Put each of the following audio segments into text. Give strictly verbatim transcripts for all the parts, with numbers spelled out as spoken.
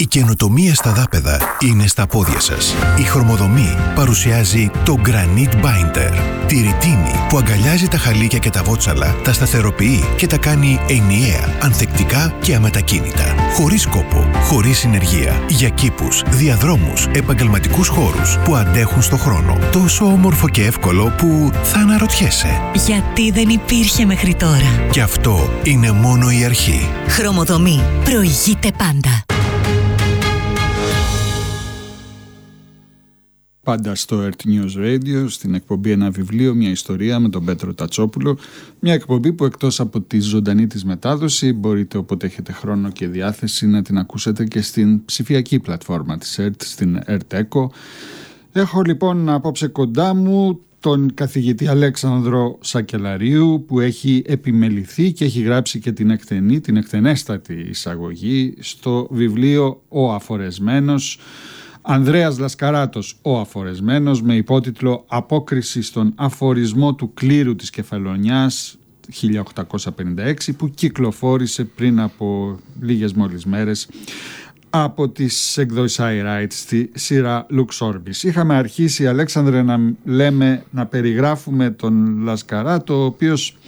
καινοτομία στα δάπεδα είναι στα πόδια σας. Η Χρωμοδομή παρουσιάζει το Granite Binder. Τη ρητίνη που αγκαλιάζει τα χαλίκια και τα βότσαλα, τα σταθεροποιεί και τα κάνει ενιαία, ανθεκτικά και αμετακίνητα. Χωρίς κόπο, χωρίς συνεργεία. Για κήπους, διαδρόμους, επαγγελματικούς χώρους που αντέχουν στο χρόνο. Τόσο όμορφο και εύκολο που θα αναρωτιέσαι. Γιατί δεν υπήρχε μέχρι τώρα. Και αυτό είναι μόνο η αρχή. Χρωμοδομή. Προηγείται πάντα. Πάντα στο Earth News Radio, στην εκπομπή «Ένα βιβλίο, μια ιστορία» με τον Πέτρο Τατσόπουλο. Μια εκπομπή που εκτός από τη ζωντανή της μετάδοση μπορείτε όποτε έχετε χρόνο και διάθεση να την ακούσετε και στην ψηφιακή πλατφόρμα της Earth, στην Earth Echo. Έχω λοιπόν απόψε κοντά μου τον καθηγητή Αλέξανδρο Σακελαρίου, που έχει επιμεληθεί και έχει γράψει και την εκτενή, την εκτενέστατη εισαγωγή στο βιβλίο «Ο Αφορεσμένος». Ανδρέας Λασκαράτος, ο Αφορεσμένος, με υπότιτλο «Απόκριση στον αφορισμό του κλήρου της Κεφαλονιάς» χίλια οκτακόσια πενήντα έξι, που κυκλοφόρησε πριν από λίγες μόλις μέρες από τις εκδόσεις iWrite στη σειρά Lux Orbis. Είχαμε αρχίσει, Αλέξανδρε, να λέμε, να περιγράφουμε τον Λασκαράτο, ο οποίος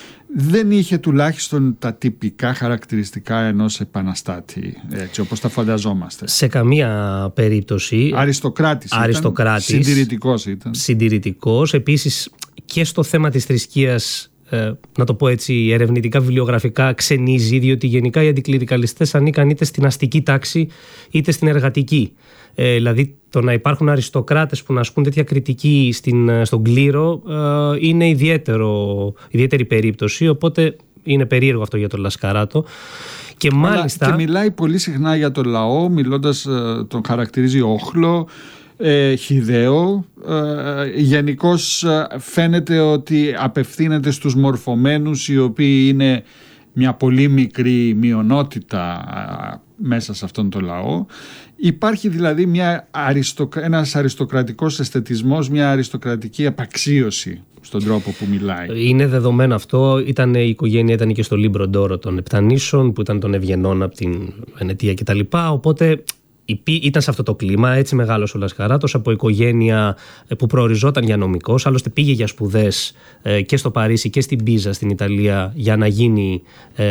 δεν είχε τουλάχιστον τα τυπικά χαρακτηριστικά ενός επαναστάτη, έτσι όπως τα φανταζόμαστε. Σε καμία περίπτωση. Αριστοκράτης, Αριστοκράτης ήταν, συντηρητικός ήταν. Συντηρητικός, επίσης και στο θέμα της θρησκείας, ε, να το πω έτσι ερευνητικά, βιβλιογραφικά, ξενίζει, διότι γενικά οι αντικληρικαλιστές ανήκαν είτε στην αστική τάξη είτε στην εργατική. Ε, δηλαδή το να υπάρχουν αριστοκράτες που να ασκούν τέτοια κριτική στην, στον κλήρο ε, είναι ιδιαίτερο, ιδιαίτερη περίπτωση, οπότε είναι περίεργο αυτό για τον Λασκαράτο. Και μάλιστα. Και μιλάει πολύ συχνά για τον λαό, μιλώντας, τον χαρακτηρίζει όχλο, ε, χυδαίο. Ε, γενικώς φαίνεται ότι απευθύνεται στους μορφωμένους, οι οποίοι είναι μια πολύ μικρή μειονότητα μέσα σε αυτόν τον λαό. Υπάρχει δηλαδή μια αριστοκ... ένας αριστοκρατικός αισθετισμός, μια αριστοκρατική απαξίωση στον τρόπο που μιλάει. Είναι δεδομένο αυτό. Ήταν, η οικογένεια ήταν και στο Λίμπρο Ντόρο των Επτανήσων, που ήταν των Ευγενών από την Βενετία κτλ. Οπότε ήταν σε αυτό το κλίμα. Έτσι μεγάλωσε ο Λασκαράτος, από οικογένεια που προοριζόταν για νομικός. Άλλωστε πήγε για σπουδές και στο Παρίσι και στην Πίζα στην Ιταλία για να γίνει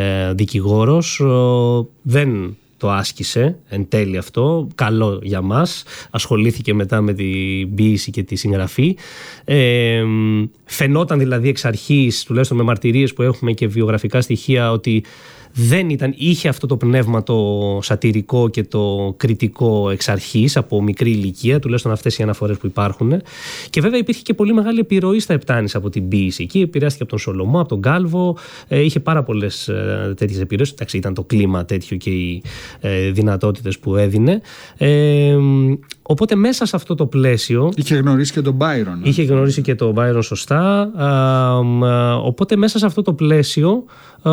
δικηγόρος. Δεν το άσκησε εν τέλει αυτό, καλό για μας. Ασχολήθηκε μετά με την ποίηση και τη συγγραφή. Ε, φαινόταν δηλαδή εξ αρχής, τουλάχιστον με μαρτυρίες που έχουμε και βιογραφικά στοιχεία, ότι δεν ήταν, είχε αυτό το πνεύμα το σατυρικό και το κριτικό εξ αρχής, από μικρή ηλικία, τουλάχιστον αυτές οι αναφορές που υπάρχουν. Και βέβαια υπήρχε και πολύ μεγάλη επιρροή στα Επτάνησα από την ποίηση. Εκεί επηρεάστηκε από τον Σολομό, από τον Κάλβο, ε, είχε πάρα πολλές ε, τέτοιες επιρροές. Εντάξει, ήταν το κλίμα τέτοιο και οι ε, δυνατότητες που έδινε. Ε, οπότε μέσα σε αυτό το πλαίσιο. Είχε γνωρίσει και τον Μπάιρον. Είχε γνωρίσει και τον Μπάιρον, σωστά. Ε, ε, οπότε μέσα σε αυτό το πλαίσιο. Ε,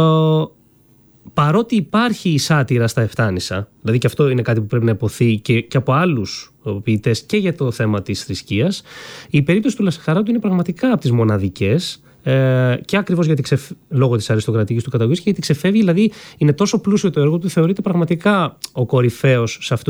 Παρότι υπάρχει η σάτυρα στα Ευτάνησα, δηλαδή και αυτό είναι κάτι που πρέπει να υποθεί και, και από άλλους ποιητές και για το θέμα της θρησκείας, η περίπτωση του Λασκαράτου είναι πραγματικά από τις μοναδικές, ε, και ακριβώς γιατί ξεφ... λόγω της αριστοκρατικής του καταγωγής, και γιατί ξεφεύγει, δηλαδή είναι τόσο πλούσιο το έργο του, θεωρείται πραγματικά ο κορυφαίος σε αυτό